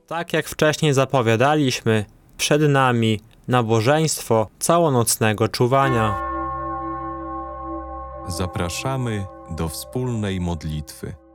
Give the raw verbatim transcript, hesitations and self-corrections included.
Tak jak wcześniej zapowiadaliśmy, przed nami nabożeństwo całonocnego czuwania. Zapraszamy do wspólnej modlitwy.